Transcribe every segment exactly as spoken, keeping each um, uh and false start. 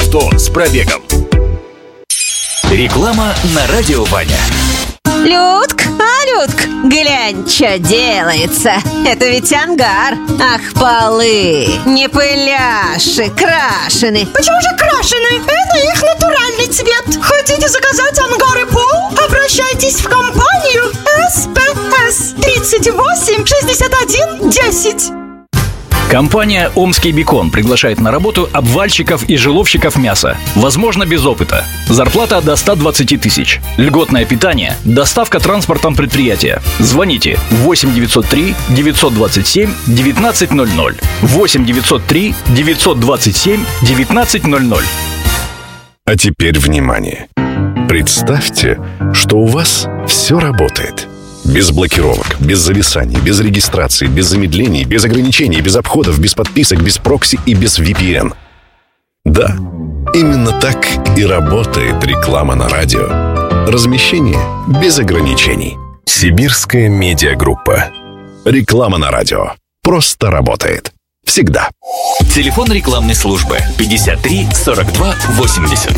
авто с пробегом. Реклама на радио Ваня. Людк, а, Людк, глянь, что делается. Это ведь ангар. Ах, полы, не пыляши, крашены. Почему же крашены? Это их натуральный цвет. Хотите заказать ангар и пол? Обращайтесь в компанию эс пэ эс тридцать восемь шестьдесят один десять. Компания «Омский бекон» приглашает на работу обвальщиков и жиловщиков мяса. Возможно, без опыта. Зарплата до ста двадцати тысяч. Льготное питание. Доставка транспортом предприятия. Звоните восемь девятьсот три девятьсот двадцать семь девятнадцать ноль ноль. восемь девятьсот три девятьсот двадцать семь девятнадцать ноль ноль. А теперь внимание! Представьте, что у вас все работает. Без блокировок, без зависаний, без регистрации, без замедлений, без ограничений, без обходов, без подписок, без прокси и без ви пи эн. Да, именно так и работает реклама на радио. Размещение без ограничений. Сибирская медиагруппа. Реклама на радио. Просто работает. Всегда. Телефон рекламной службы пятьдесят три сорок два восемьдесят.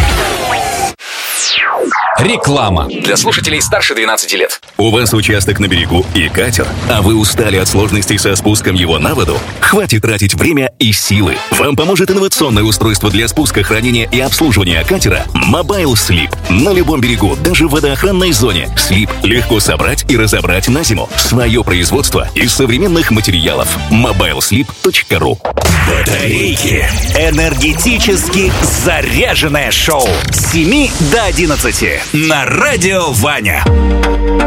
Реклама для слушателей старше двенадцати лет. У вас участок на берегу и катер, а вы устали от сложностей со спуском его на воду? Хватит тратить время и силы. Вам поможет инновационное устройство для спуска, хранения и обслуживания катера Mobile Slip. На любом берегу, даже в водоохранной зоне, Slip легко собрать и разобрать на зиму. Свое производство из современных материалов. мобайл слип точка ру. Батарейки. Энергетически заряженное шоу с семи до одиннадцати на радио Ваня.